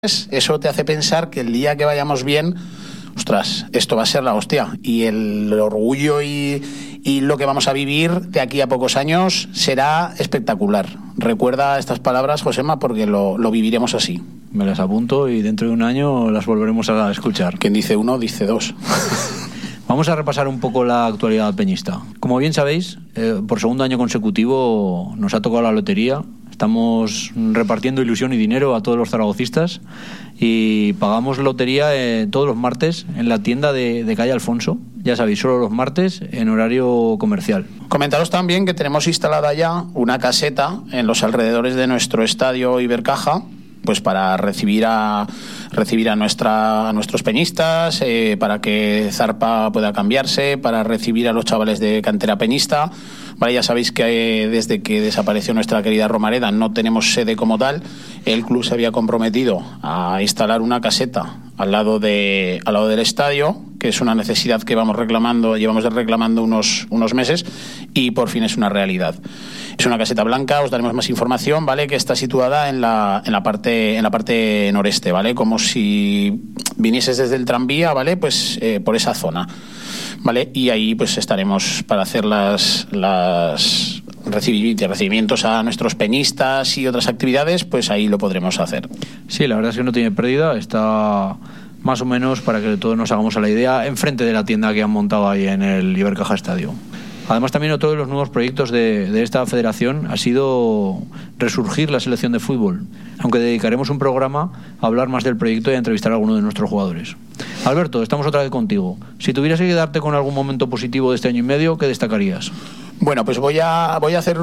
eso te hace pensar que el día que vayamos bien, ostras, esto va a ser la hostia. Y el orgullo y lo que vamos a vivir de aquí a pocos años será espectacular. Recuerda estas palabras, Josema, porque lo viviremos así. Me las apunto y dentro de un año las volveremos a escuchar. Quien dice uno, dice dos. Vamos a repasar un poco la actualidad peñista. Como bien sabéis, por segundo año consecutivo nos ha tocado la lotería. Estamos repartiendo ilusión y dinero a todos los zaragocistas y pagamos lotería todos los martes en la tienda de calle Alfonso. Ya sabéis, solo los martes en horario comercial. Comentaros también que tenemos instalada ya una caseta en los alrededores de nuestro estadio Ibercaja, pues para recibir a nuestros peñistas, para que Zarpa pueda cambiarse, para recibir a los chavales de cantera peñista. Vale, ya sabéis que desde que desapareció nuestra querida Romareda no tenemos sede como tal. El club se había comprometido a instalar una caseta al lado del estadio, que es una necesidad que llevamos reclamando unos meses, y por fin es una realidad. Es una caseta blanca, os daremos más información, ¿vale? Que está situada en la parte noreste, ¿vale? Como si vinieses desde el tranvía, ¿vale? Pues por esa zona, ¿vale? Y ahí pues estaremos para hacer las recibimientos a nuestros peñistas y otras actividades, pues ahí lo podremos hacer. Sí, la verdad es que no tiene pérdida, está más o menos, para que todos nos hagamos a la idea, enfrente de la tienda que han montado ahí en el Ibercaja Estadio. Además, también otro de los nuevos proyectos de esta federación ha sido resurgir la selección de fútbol, aunque dedicaremos un programa a hablar más del proyecto y a entrevistar a alguno de nuestros jugadores. Alberto, estamos otra vez contigo. Si tuvieras que quedarte con algún momento positivo de este año y medio, ¿qué destacarías? Bueno, pues voy a hacer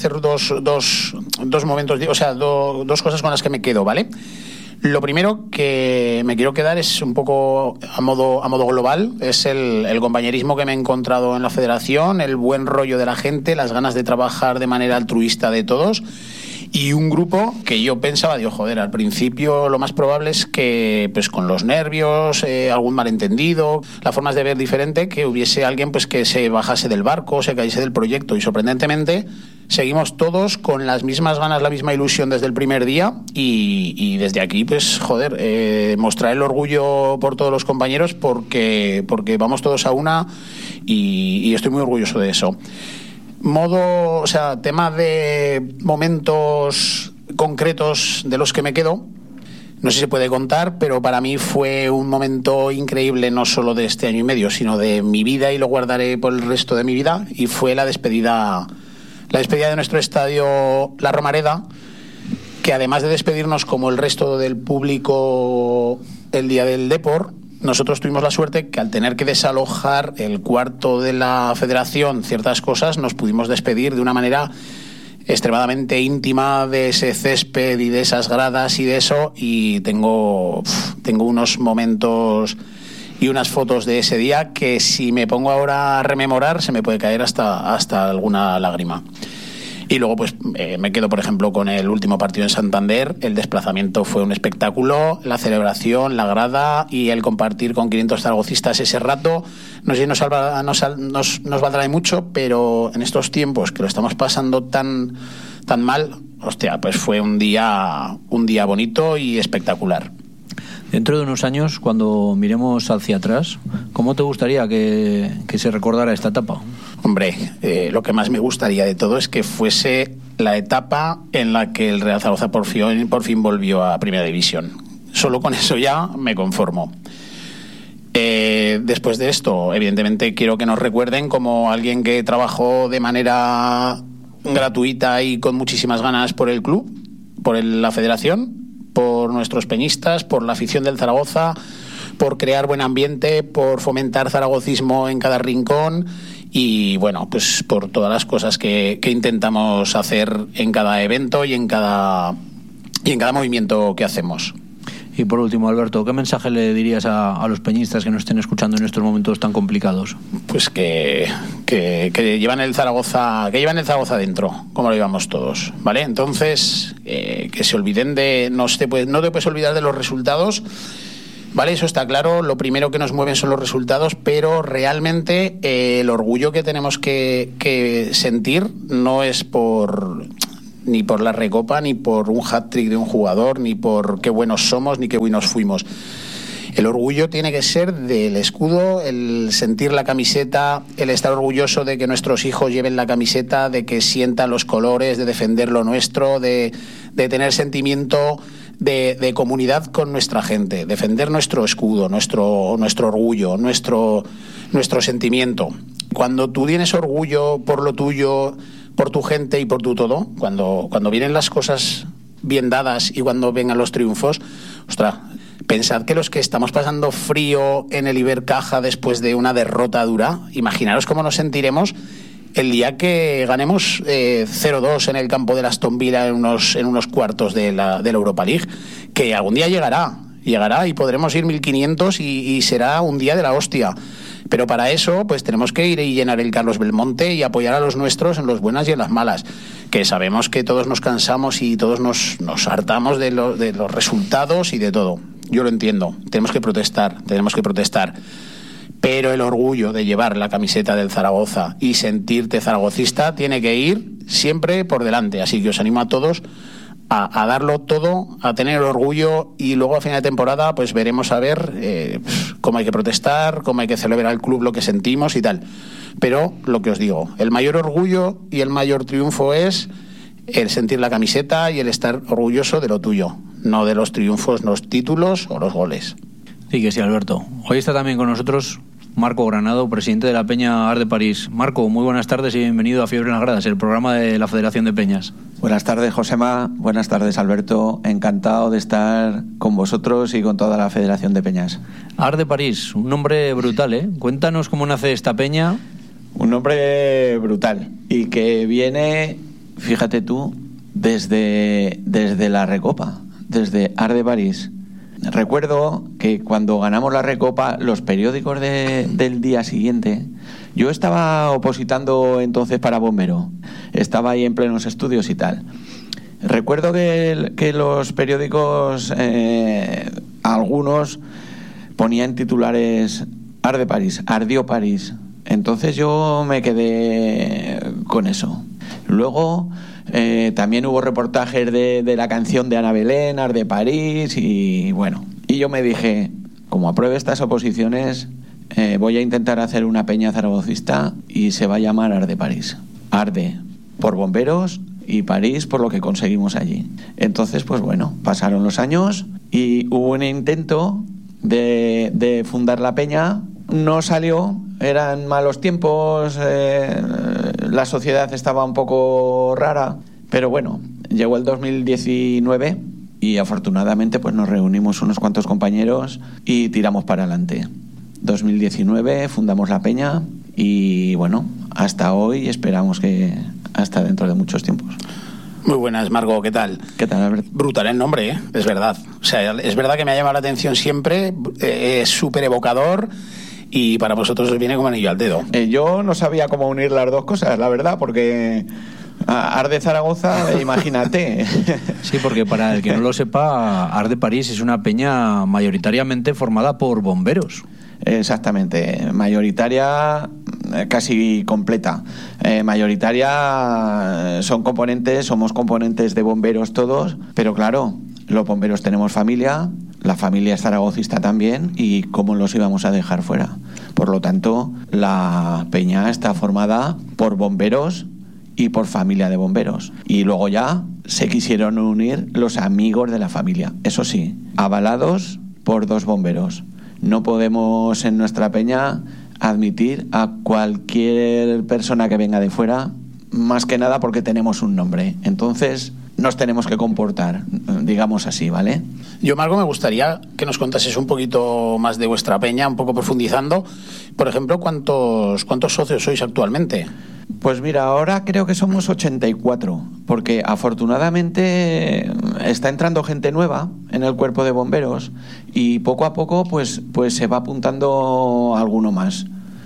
dos momentos, o sea, dos cosas con las que me quedo, ¿vale? Lo primero que me quiero quedar es un poco a modo global, es el compañerismo que me he encontrado en la federación, el buen rollo de la gente, las ganas de trabajar de manera altruista de todos, y un grupo que yo pensaba, digo, joder, al principio lo más probable es que, pues con los nervios, algún malentendido, las formas de ver diferente, que hubiese alguien pues que se bajase del barco, se cayese del proyecto, y sorprendentemente seguimos todos con las mismas ganas, la misma ilusión desde el primer día, y desde aquí, pues, joder, mostrar el orgullo por todos los compañeros porque vamos todos a una, y estoy muy orgulloso de eso. Tema de momentos concretos de los que me quedo, no sé si se puede contar, pero para mí fue un momento increíble, no solo de este año y medio, sino de mi vida, y lo guardaré por el resto de mi vida, y fue la despedida de nuestro estadio La Romareda, que además de despedirnos como el resto del público el día del Depor, nosotros tuvimos la suerte que al tener que desalojar el cuarto de la federación, ciertas cosas, nos pudimos despedir de una manera extremadamente íntima de ese césped y de esas gradas y de eso, y tengo unos momentos y unas fotos de ese día que si me pongo ahora a rememorar se me puede caer hasta alguna lágrima. Y luego pues me quedo, por ejemplo, con el último partido en Santander. El desplazamiento fue un espectáculo, la celebración, la grada y el compartir con 500 zaragocistas ese rato. No sé si nos valdrá de mucho, pero en estos tiempos que lo estamos pasando tan mal, hostia, pues fue un día bonito y espectacular. Dentro de unos años, cuando miremos hacia atrás, ¿cómo te gustaría que se recordara esta etapa? Hombre, lo que más me gustaría de todo es que fuese la etapa en la que el Real Zaragoza por fin volvió a Primera División. Solo con eso ya me conformo. Después de esto, evidentemente quiero que nos recuerden como alguien que trabajó de manera gratuita y con muchísimas ganas por el club, por la federación, por nuestros peñistas, por la afición del Zaragoza, por crear buen ambiente, por fomentar zaragocismo en cada rincón y, bueno, pues por todas las cosas que intentamos hacer en cada evento y en cada movimiento que hacemos. Y por último, Alberto, ¿qué mensaje le dirías a los peñistas que nos estén escuchando en estos momentos tan complicados? Pues que llevan el Zaragoza dentro, como lo llevamos todos, ¿vale? Entonces, que se olviden no te puedes olvidar de los resultados, ¿vale? Eso está claro, lo primero que nos mueven son los resultados, pero realmente el orgullo que tenemos que sentir no es por ni por la Recopa, ni por un hat-trick de un jugador, ni por qué buenos somos, ni qué buenos fuimos. El orgullo tiene que ser del escudo, el sentir la camiseta, el estar orgulloso de que nuestros hijos lleven la camiseta, de que sientan los colores, de defender lo nuestro, de tener sentimiento de comunidad con nuestra gente, defender nuestro escudo, nuestro orgullo, nuestro sentimiento. Cuando tú tienes orgullo por lo tuyo, por tu gente y por tu todo, cuando vienen las cosas bien dadas y cuando vengan los triunfos, ostras, pensad que los que estamos pasando frío en el Ibercaja después de una derrota dura, imaginaros cómo nos sentiremos el día que ganemos 0-2 en el campo de Aston Villa en unos cuartos de la Europa League, que algún día llegará y podremos ir 1500 y será un día de la hostia. Pero para eso pues tenemos que ir y llenar el Carlos Belmonte y apoyar a los nuestros en las buenas y en las malas, que sabemos que todos nos cansamos y todos nos hartamos de los resultados y de todo. Yo lo entiendo, tenemos que protestar, pero el orgullo de llevar la camiseta del Zaragoza y sentirte zaragocista tiene que ir siempre por delante, así que os animo a todos a darlo todo, a tener orgullo, y luego a final de temporada pues veremos a ver cómo hay que protestar, cómo hay que celebrar al club lo que sentimos y tal. Pero lo que os digo, el mayor orgullo y el mayor triunfo es el sentir la camiseta y el estar orgulloso de lo tuyo, no de los triunfos, los títulos o los goles. Sí que sí, Alberto. Hoy está también con nosotros Marco Granado, presidente de la Peña Art de París. Marco, muy buenas tardes y bienvenido a Fiebre en las Gradas, el programa de la Federación de Peñas. Buenas tardes, Josema. Buenas tardes, Alberto. Encantado de estar con vosotros y con toda la Federación de Peñas. Art de París, un nombre brutal, ¿eh? Cuéntanos cómo nace esta peña. Un nombre brutal y que viene, fíjate tú, desde la Recopa, desde Art de París. Recuerdo que cuando ganamos la Recopa, los periódicos del día siguiente, yo estaba opositando entonces para bombero, estaba ahí en plenos estudios y tal. Recuerdo que los periódicos, algunos ponían titulares Art de París, ardió París. Entonces yo me quedé con eso. Luego también hubo reportajes de la canción de Ana Belén, Art de París, y bueno, y yo me dije, como apruebe estas oposiciones, voy a intentar hacer una peña zaragocista y se va a llamar Art de París. Arde por bomberos y París por lo que conseguimos allí. Entonces, pues bueno, pasaron los años y hubo un intento de fundar la peña. No salió, eran malos tiempos, la sociedad estaba un poco rara, pero bueno, llegó el 2019 y afortunadamente pues nos reunimos unos cuantos compañeros y tiramos para adelante. 2019 fundamos la peña y bueno, hasta hoy, esperamos que hasta dentro de muchos tiempos. Muy buenas, Margo, ¿qué tal? ¿Qué tal, Albert? Brutal el nombre, es verdad. O sea, es verdad que me ha llamado la atención siempre, es súper evocador. Y para vosotros os viene como anillo al dedo. Yo no sabía cómo unir las dos cosas, la verdad, porque Art de Zaragoza, imagínate. Sí, porque para el que no lo sepa, Art de París es una peña mayoritariamente formada por bomberos. Exactamente, mayoritaria, casi completa. Mayoritaria somos componentes de bomberos todos, pero claro, los bomberos tenemos familia, la familia es zaragocista también, y cómo los íbamos a dejar fuera. Por lo tanto, la peña está formada por bomberos y por familia de bomberos. Y luego ya se quisieron unir los amigos de la familia. Eso sí, avalados por 2 bomberos. No podemos en nuestra peña admitir a cualquier persona que venga de fuera, más que nada porque tenemos un nombre. Entonces nos tenemos que comportar, digamos así, ¿vale? Yo, Marco, me gustaría que nos contases un poquito más de vuestra peña, un poco profundizando. Por ejemplo, ¿cuántos socios sois actualmente? Pues mira, ahora creo que somos 84, porque afortunadamente está entrando gente nueva en el cuerpo de bomberos y poco a poco pues se va apuntando alguno más.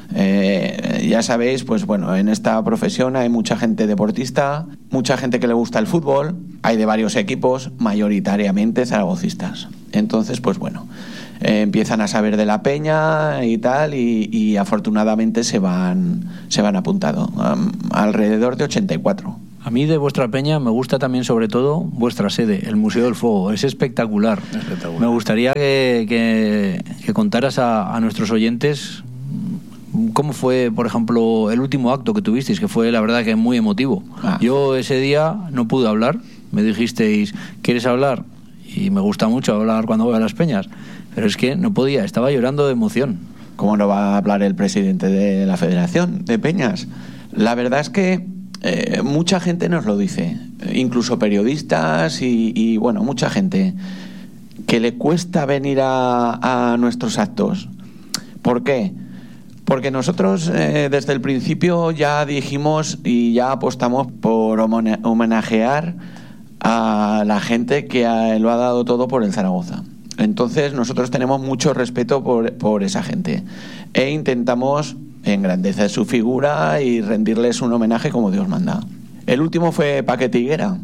Ya sabéis, pues bueno, en esta profesión hay mucha gente deportista, mucha gente que le gusta el fútbol, hay de varios equipos, mayoritariamente zaragocistas. Entonces, pues bueno, empiezan a saber de la peña y tal, y afortunadamente se van apuntando, alrededor de 84. A mí de vuestra peña me gusta también sobre todo vuestra sede, el Museo del Fuego. Es espectacular. Me gustaría que contaras a nuestros oyentes cómo fue, por ejemplo, el último acto que tuvisteis, que fue la verdad que muy emotivo. Yo ese día no pude hablar. Me dijisteis, ¿quieres hablar? Y me gusta mucho hablar cuando voy a las peñas, pero es que no podía, estaba llorando de emoción. ¿Cómo no va a hablar el presidente de la Federación de Peñas? La verdad es que mucha gente nos lo dice, incluso periodistas y bueno, mucha gente, que le cuesta venir a nuestros actos. ¿Por qué? Porque nosotros desde el principio ya dijimos y ya apostamos por homenajear a la gente que lo ha dado todo por el Zaragoza. Entonces nosotros tenemos mucho respeto por esa gente e intentamos engrandecer su figura y rendirles un homenaje como Dios manda. El último fue Paquete Higuera.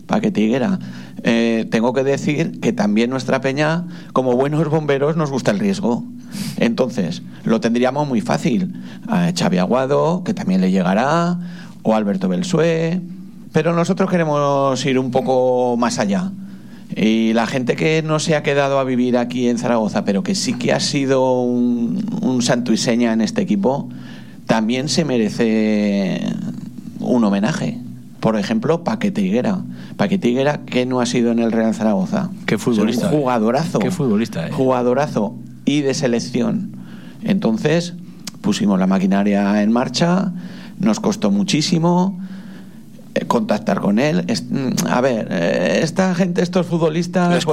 Tengo que decir que también nuestra peña, como buenos bomberos, nos gusta el riesgo. Entonces lo tendríamos muy fácil. A Xavi Aguado, que también le llegará, o Alberto Belsué, pero nosotros queremos ir un poco más allá. Y la gente que no se ha quedado a vivir aquí en Zaragoza, pero que sí que ha sido un santo y seña en este equipo, también se merece un homenaje. Por ejemplo, Paquete Higuera. Paquete Higuera, que no ha sido en el Real Zaragoza. Qué futbolista. Es un jugadorazo. Qué futbolista. Jugadorazo. Y de selección. Entonces, pusimos la maquinaria en marcha, nos costó muchísimo contactar con él. A ver, esta gente, estos futbolistas, les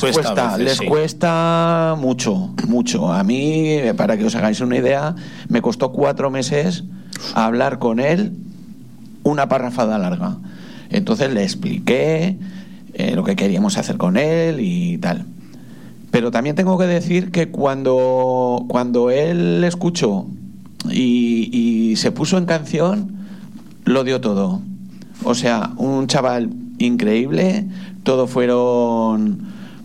cuesta mucho. A mí, para que os hagáis una idea, me costó 4 meses hablar con él una parrafada larga. Entonces le expliqué lo que queríamos hacer con él y tal. Pero también tengo que decir que cuando él escuchó y se puso en canción, lo dio todo. O sea, un chaval increíble, todo fueron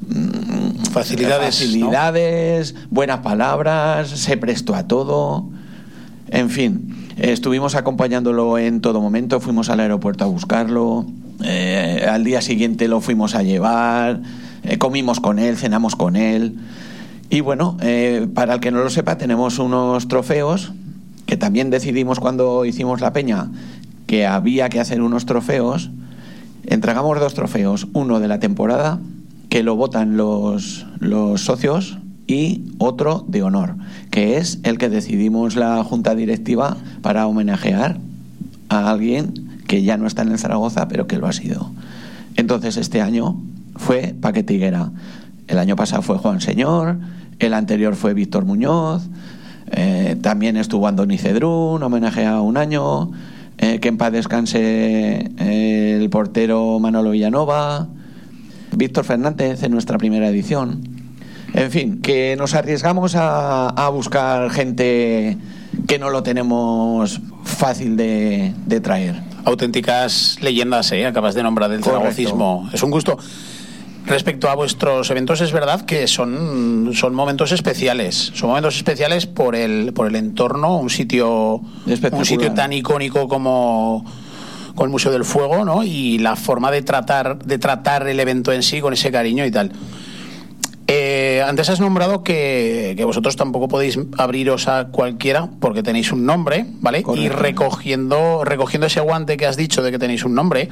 facilidades, ¿no? Buenas palabras, se prestó a todo. En fin, estuvimos acompañándolo en todo momento, fuimos al aeropuerto a buscarlo, al día siguiente lo fuimos a llevar, comimos con él, cenamos con él. Y bueno, para el que no lo sepa, tenemos unos trofeos que también decidimos cuando hicimos la peña que había que hacer unos trofeos. Entregamos 2 trofeos, uno de la temporada, que lo votan los socios, y otro de honor, que es el que decidimos la junta directiva para homenajear a alguien que ya no está en el Zaragoza, pero que lo ha sido. Entonces este año fue Paquete Higuera, el año pasado fue Juan Señor, el anterior fue Víctor Muñoz, también estuvo Andoni Cedrún, homenajeado un año, que en paz descanse el portero Manolo Villanova, Víctor Fernández en nuestra primera edición. En fin, que nos arriesgamos a buscar gente que no lo tenemos fácil de traer. Auténticas leyendas, acabas de nombrar del zaragocismo. Es un gusto. Respecto a vuestros eventos, es verdad que son momentos especiales. Son momentos especiales por el entorno, un sitio tan icónico como el Museo del Fuego, ¿no? Y la forma de tratar el evento en sí con ese cariño y tal. Antes has nombrado que vosotros tampoco podéis abriros a cualquiera porque tenéis un nombre, ¿vale? Correcto. Y recogiendo ese guante que has dicho de que tenéis un nombre,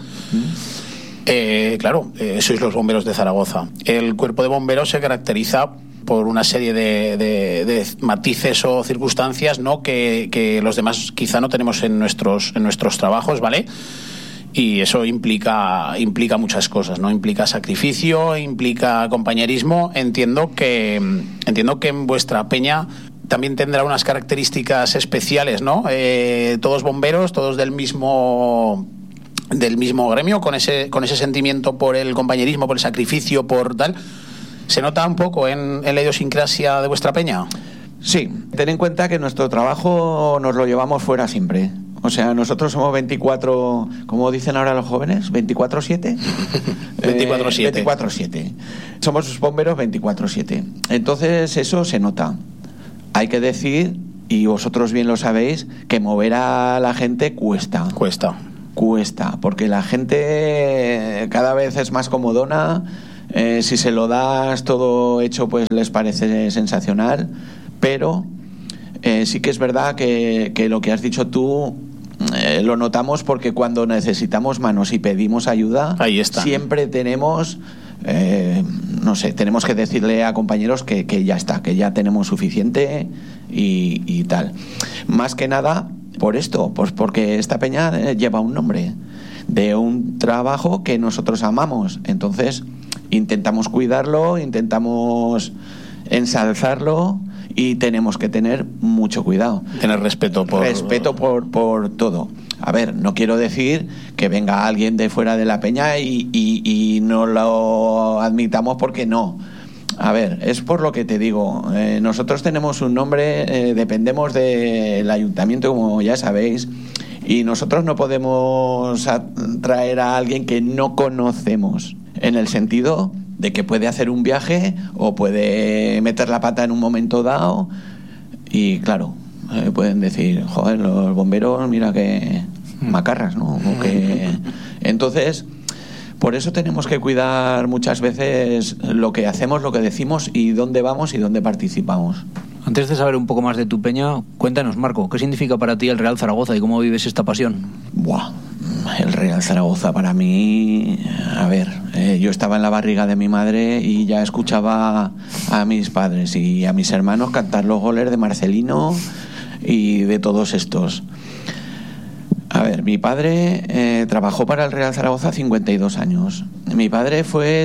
claro, sois los bomberos de Zaragoza. El cuerpo de bomberos se caracteriza por una serie de matices o circunstancias, ¿no? que los demás quizá no tenemos en nuestros trabajos, ¿vale? Y eso implica muchas cosas, ¿no? Implica sacrificio, implica compañerismo. Entiendo que en vuestra peña también tendrá unas características especiales, ¿no? Todos bomberos, todos del mismo gremio, con ese sentimiento por el compañerismo, por el sacrificio, por tal. ¿Se nota un poco en la idiosincrasia de vuestra peña? Sí, ten en cuenta que nuestro trabajo nos lo llevamos fuera siempre. O sea, nosotros somos 24, como dicen ahora los jóvenes, 24/7. 24/7. 24/7. Somos bomberos 24/7. Entonces eso se nota. Hay que decir, y vosotros bien lo sabéis, que mover a la gente cuesta. cuesta, porque la gente cada vez es más comodona. Si se lo das todo hecho, pues les parece sensacional, pero sí que es verdad que lo que has dicho tú lo notamos, porque cuando necesitamos manos y pedimos ayuda, ahí está. Siempre tenemos no sé, tenemos que decirle a compañeros que ya está, que ya tenemos suficiente y tal. Más que nada por esto, pues porque esta peña lleva un nombre de un trabajo que nosotros amamos, entonces intentamos cuidarlo, intentamos ensalzarlo y tenemos que tener mucho cuidado. Tener respeto por todo. A ver, no quiero decir que venga alguien de fuera de la peña y no lo admitamos, porque no. A ver, es por lo que te digo. Nosotros tenemos un nombre, dependemos del ayuntamiento, como ya sabéis, y nosotros no podemos traer a alguien que no conocemos, en el sentido de que puede hacer un viaje o puede meter la pata en un momento dado y claro, pueden decir, joder, los bomberos, mira que macarras, ¿no? Entonces, por eso tenemos que cuidar muchas veces lo que hacemos, lo que decimos y dónde vamos y dónde participamos. Antes de saber un poco más de tu peña, cuéntanos, Marco, ¿qué significa para ti el Real Zaragoza y cómo vives esta pasión? Buah, el Real Zaragoza para mí, a ver, yo estaba en la barriga de mi madre y ya escuchaba a mis padres y a mis hermanos cantar los goles de Marcelino y de todos estos. A ver, mi padre trabajó para el Real Zaragoza 52 años. Mi padre fue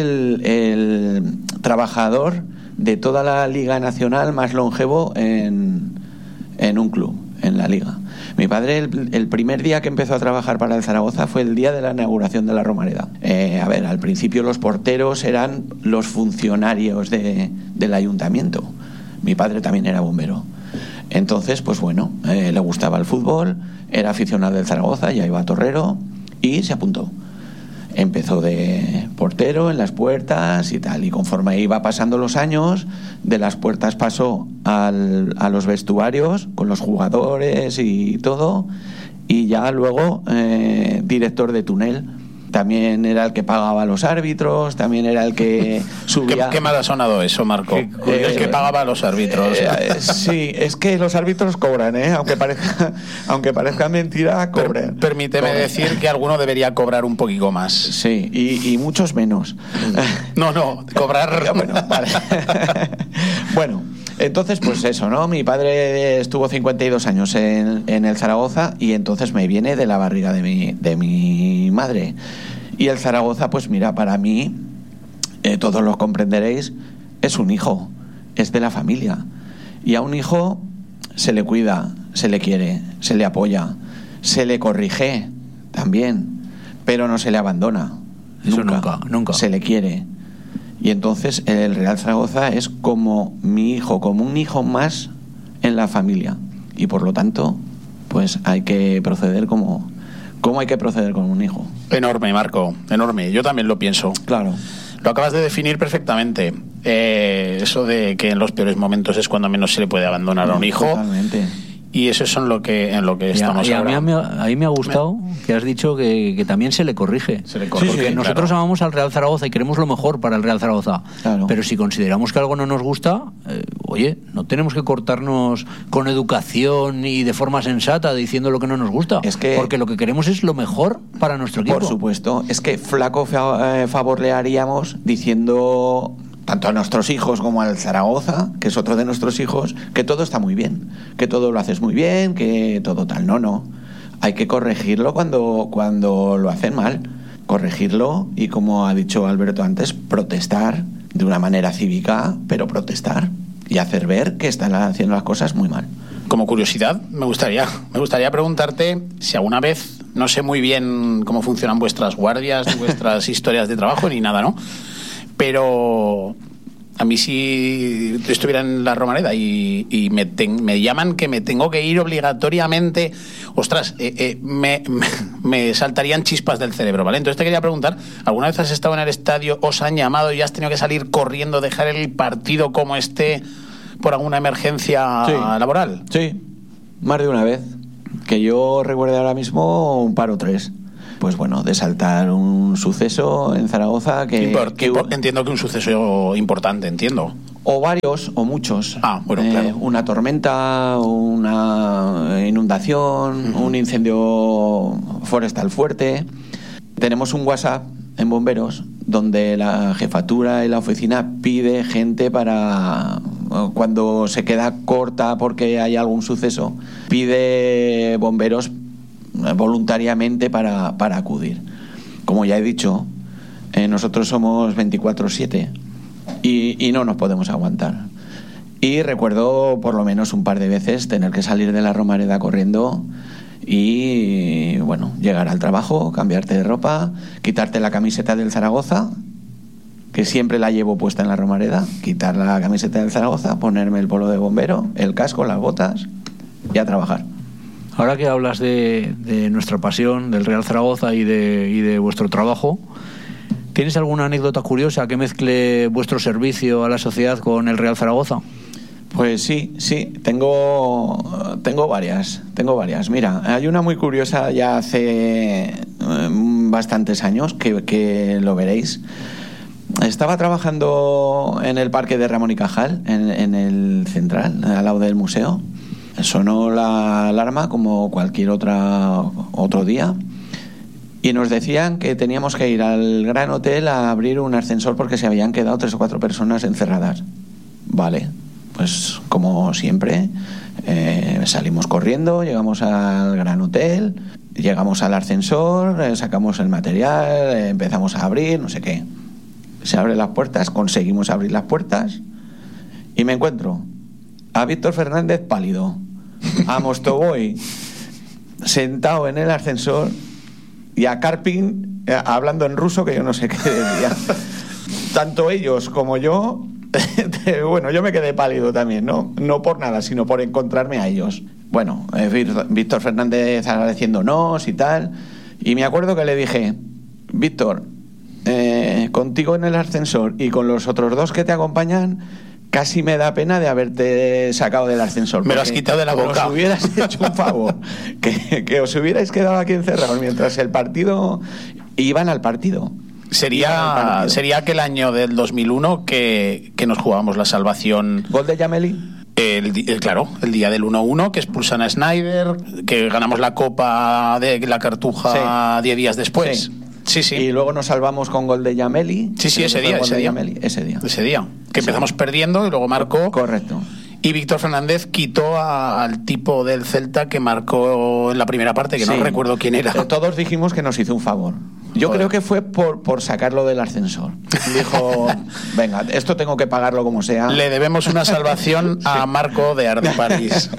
el trabajador de toda la Liga Nacional más longevo en un club, en la Liga. Mi padre, el primer día que empezó a trabajar para el Zaragoza fue el día de la inauguración de la Romareda. A ver, al principio los porteros eran los funcionarios del ayuntamiento. Mi padre también era bombero. Entonces, pues bueno, le gustaba el fútbol, era aficionado del Zaragoza, ya iba a torrero y se apuntó. Empezó de portero en las puertas y tal, y conforme iba pasando los años, de las puertas pasó a los vestuarios con los jugadores y todo, y ya luego director de túnel. También era el que pagaba a los árbitros, también era el que subía... ¿Qué mal ha sonado eso, Marco? El que pagaba a los árbitros. Sí, es que los árbitros cobran, aunque parezca mentira, cobran. Permíteme decir que alguno debería cobrar un poquito más. Sí, y muchos menos. No, cobrar... Bueno, vale. Bueno, entonces pues eso, ¿no? Mi padre estuvo 52 años en el Zaragoza y entonces me viene de la barriga de mi madre. Y el Zaragoza, pues mira, para mí, todos lo comprenderéis, es un hijo, es de la familia. Y a un hijo se le cuida, se le quiere, se le apoya, se le corrige también, pero no se le abandona. Eso nunca. Se le quiere. Y entonces el Real Zaragoza es como mi hijo, como un hijo más en la familia. Y por lo tanto, pues hay que proceder como hay que proceder con un hijo. Enorme, Marco, enorme. Yo también lo pienso. Claro. Lo acabas de definir perfectamente. Eso de que en los peores momentos es cuando menos se le puede abandonar a un hijo. Totalmente. Y eso es en lo que estamos ahora. A mí me ha gustado que has dicho que también se le corrige. Porque nosotros amamos al Real Zaragoza y queremos lo mejor para el Real Zaragoza. Claro. Pero si consideramos que algo no nos gusta, oye, no tenemos que cortarnos con educación y de forma sensata diciendo lo que no nos gusta. Porque lo que queremos es lo mejor para nuestro equipo. Por supuesto. Es que flaco favor le haríamos diciendo, tanto a nuestros hijos como al Zaragoza, que es otro de nuestros hijos, que todo está muy bien, que todo lo haces muy bien, que todo tal. No. Hay que corregirlo cuando lo hacen mal. Corregirlo y, como ha dicho Alberto antes, protestar de una manera cívica, pero protestar y hacer ver que están haciendo las cosas muy mal. Como curiosidad, me gustaría preguntarte si alguna vez, no sé muy bien cómo funcionan vuestras guardias, vuestras historias de trabajo ni nada, ¿no? Pero a mí, si estuviera en la Romareda y me llaman que me tengo que ir obligatoriamente, ostras, me saltarían chispas del cerebro, ¿vale? Entonces te quería preguntar, ¿alguna vez has estado en el estadio, os han llamado y has tenido que salir corriendo, dejar el partido como esté por alguna emergencia laboral? Sí, más de una vez. Que yo recuerde ahora mismo un par o tres. pues bueno, de saltar un suceso en Zaragoza entiendo que un suceso importante, entiendo. O varios, o muchos. Bueno, claro. Una tormenta, una inundación, un incendio forestal fuerte. Tenemos un WhatsApp en Bomberos donde la jefatura y la oficina pide gente para, cuando se queda corta porque hay algún suceso, pide bomberos voluntariamente para acudir. Como ya he dicho, nosotros somos 24/7 y no nos podemos aguantar. Y recuerdo por lo menos un par de veces tener que salir de la Romareda corriendo y bueno, llegar al trabajo, cambiarte de ropa, quitarte la camiseta del Zaragoza, que siempre la llevo puesta en la Romareda, quitar la camiseta del Zaragoza, ponerme el polo de bombero, el casco, las botas y a trabajar. Ahora que hablas de nuestra pasión, del Real Zaragoza y de vuestro trabajo, ¿tienes alguna anécdota curiosa que mezcle vuestro servicio a la sociedad con el Real Zaragoza? Pues sí, tengo varias. Mira, hay una muy curiosa ya hace bastantes años que lo veréis. Estaba trabajando en el parque de Ramón y Cajal, en el central, al lado del museo. Sonó la alarma como cualquier otro día y nos decían que teníamos que ir al Gran Hotel a abrir un ascensor porque se habían quedado 3 o 4 personas encerradas. Vale, pues como siempre salimos corriendo, llegamos al Gran Hotel, llegamos al ascensor, sacamos el material, empezamos a abrir, no sé qué. Se abren las puertas, conseguimos abrir las puertas y me encuentro a Víctor Fernández pálido, a Mostovoy sentado en el ascensor y a Karpin hablando en ruso que yo no sé qué decía. Tanto ellos como yo, bueno, yo me quedé pálido también, ¿no? No por nada, sino por encontrarme a ellos. Bueno, Víctor Fernández agradeciéndonos y tal, y me acuerdo que le dije: Víctor, contigo en el ascensor y con los otros 2 que te acompañan, casi me da pena de haberte sacado del ascensor. Me lo has quitado de la boca. Os hubieras hecho un favor, que os hubierais quedado aquí encerrados mientras el partido iban al partido. Sería aquel año del 2001 que nos jugábamos la salvación. ¿Gol de Yameli? Claro, el día del 1-1, que expulsan a Snyder, que ganamos la Copa de la Cartuja 10 días después. Sí. Y luego nos salvamos con gol de Yameli. Sí, ese día. Que empezamos perdiendo y luego marcó. Correcto. Y Víctor Fernández quitó al tipo del Celta que marcó en la primera parte, que no recuerdo quién era. Todos dijimos que nos hizo un favor. Yo creo que fue por sacarlo del ascensor. Dijo: venga, esto tengo que pagarlo como sea. Le debemos una salvación a Marco de Arde París.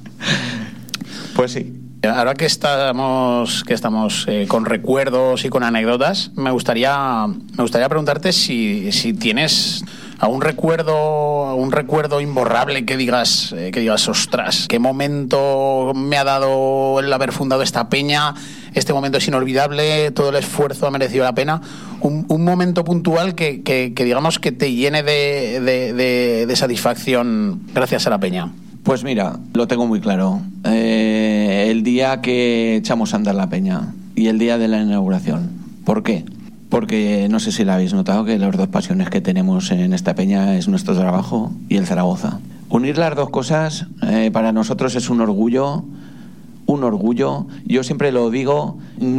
Pues sí. Ahora que estamos con recuerdos y con anécdotas, me gustaría preguntarte si tienes algún recuerdo imborrable que digas, ostras, qué momento me ha dado el haber fundado esta peña, este momento es inolvidable, todo el esfuerzo ha merecido la pena. Un momento puntual que digamos que te llene de satisfacción gracias a la peña. Pues mira, lo tengo muy claro. El día que echamos a andar la peña y el día de la inauguración. ¿Por qué? Porque no sé si lo habéis notado, que las 2 pasiones que tenemos en esta peña es nuestro trabajo y el Zaragoza. Unir las 2 cosas para nosotros es un orgullo. Yo siempre lo digo,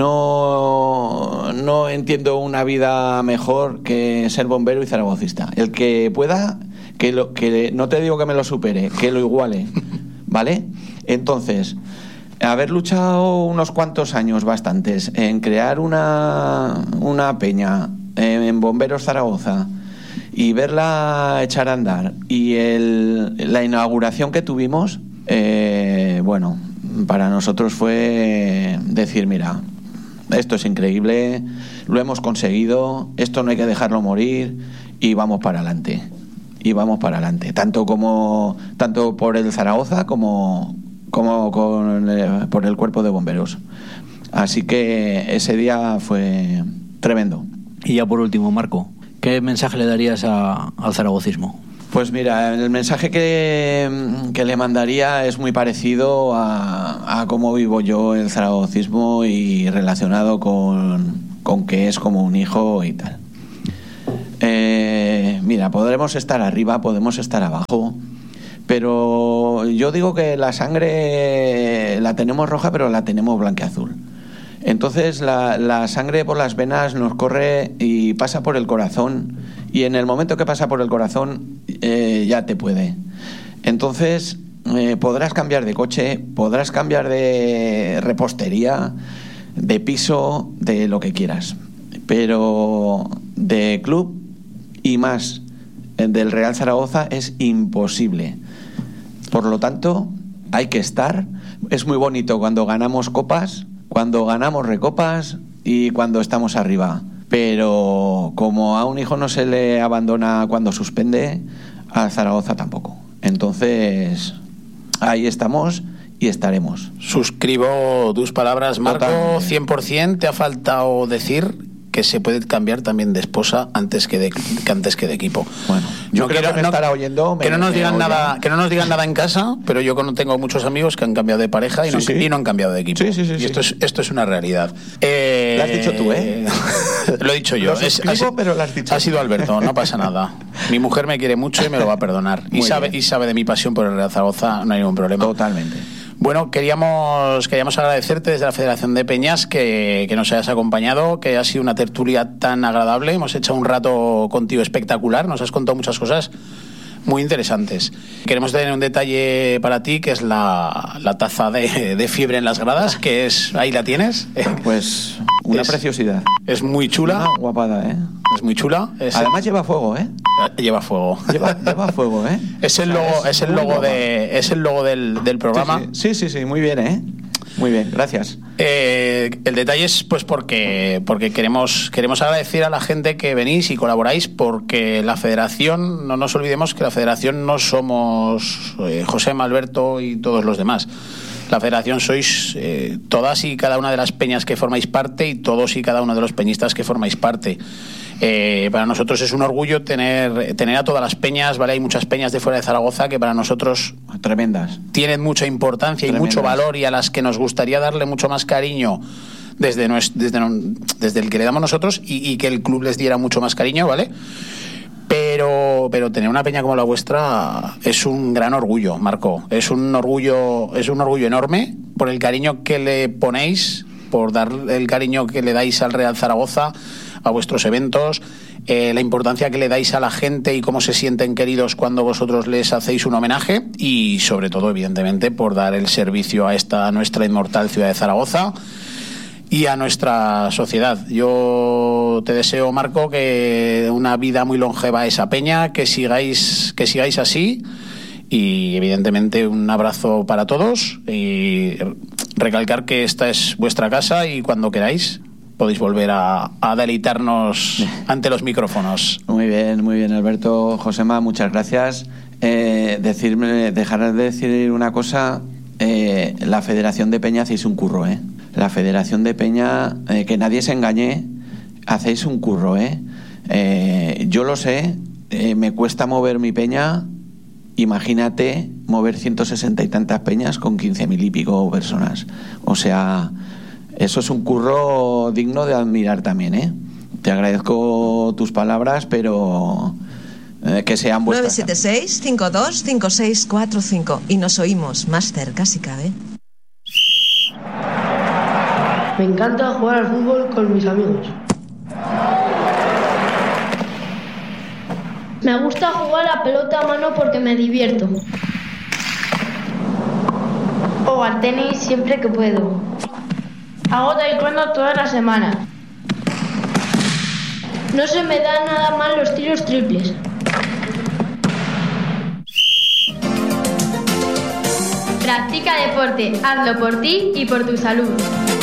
no entiendo una vida mejor que ser bombero y zaragocista. El que pueda, que no te digo que me lo supere, que lo iguale, ¿vale? Entonces, haber luchado unos cuantos años, bastantes, en crear una peña en Bomberos Zaragoza y verla echar a andar y la inauguración que tuvimos, bueno, para nosotros fue decir: mira, esto es increíble, lo hemos conseguido, esto no hay que dejarlo morir y vamos para adelante. Tanto por el Zaragoza como por el cuerpo de bomberos. Así que ese día fue tremendo. Y ya por último, Marco, ¿qué mensaje le darías al zaragocismo? Pues mira, el mensaje que le mandaría es muy parecido a cómo vivo yo el zaragocismo y relacionado con que es como un hijo y tal. Mira, podremos estar arriba, podemos estar abajo, pero yo digo que la sangre la tenemos roja, pero la tenemos blanqueazul. Entonces la sangre por las venas nos corre y pasa por el corazón, y en el momento que pasa por el corazón ya te puede. Entonces podrás cambiar de coche, podrás cambiar de repostería, de piso, de lo que quieras, pero de club y más del Real Zaragoza es imposible. Por lo tanto, hay que estar. Es muy bonito cuando ganamos copas, cuando ganamos recopas y cuando estamos arriba, pero como a un hijo no se le abandona cuando suspende, a Zaragoza tampoco. Entonces ahí estamos y estaremos. Suscribo tus palabras, Marco. Totalmente. 100%. Te ha faltado decir que se puede cambiar también de esposa antes que de equipo. Bueno, yo creo que me estará oyendo. Que no nos digan nada en casa, pero yo tengo muchos amigos que han cambiado de pareja y no han cambiado de equipo. Y esto es una realidad. Lo has dicho tú, ¿eh? Lo he dicho yo. Pero lo has dicho. Ha sido Alberto, no pasa nada. Mi mujer me quiere mucho y me lo va a perdonar. Y sabe de mi pasión por el Real Zaragoza, no hay ningún problema. Totalmente. Bueno, queríamos agradecerte desde la Federación de Peñas que nos hayas acompañado, que ha sido una tertulia tan agradable. Hemos hecho un rato contigo espectacular, nos has contado muchas cosas muy interesantes. Queremos tener un detalle para ti, que es la taza de fiebre en las gradas, que es, ahí la tienes. Pues una preciosidad. Es muy chula. Una guapada, ¿eh? Es muy chula. Además lleva fuego, ¿eh? Lleva fuego. Lleva fuego, ¿eh? Es el logo del programa. Sí, muy bien, ¿eh? Muy bien, gracias. El detalle es pues porque queremos agradecer a la gente que venís y colaboráis, porque la federación, no nos olvidemos que la federación no somos José, Alberto y todos los demás. La federación sois todas y cada una de las peñas que formáis parte y todos y cada uno de los peñistas que formáis parte. Para nosotros es un orgullo tener a todas las peñas, ¿vale? Hay muchas peñas de fuera de Zaragoza que para nosotros tremendas, tienen mucha importancia y mucho valor, y a las que nos gustaría darle mucho más cariño desde el que le damos nosotros, y que el club les diera mucho más cariño, ¿vale? Pero tener una peña como la vuestra es un gran orgullo, Marco. Es un orgullo enorme por el cariño que le ponéis, por dar el cariño que le dais al Real Zaragoza, a vuestros eventos, la importancia que le dais a la gente y cómo se sienten queridos cuando vosotros les hacéis un homenaje, y sobre todo, evidentemente, por dar el servicio a nuestra inmortal ciudad de Zaragoza y a nuestra sociedad. Yo te deseo, Marco, que una vida muy longeva a esa peña, que sigáis así, y evidentemente un abrazo para todos, y recalcar que esta es vuestra casa y cuando queráis podéis volver a deleitarnos ante los micrófonos. Muy bien, Alberto. Josema, muchas gracias. Dejar de decir una cosa, la Federación de Peña hacéis un curro, ¿eh? La Federación de Peña, que nadie se engañe, hacéis un curro, ¿eh? Yo lo sé, me cuesta mover mi peña. Imagínate mover 160 y tantas peñas con 15.000 y pico personas. O sea, eso es un curro digno de admirar también, ¿eh? Te agradezco tus palabras, pero que sean vuestras. 976-525645 y nos oímos más cerca si cabe. Me encanta jugar al fútbol con mis amigos. Me gusta jugar a pelota a mano porque me divierto. O al tenis siempre que puedo. Hago taekwondo toda la semana. No se me dan nada mal los tiros triples. Practica deporte, hazlo por ti y por tu salud.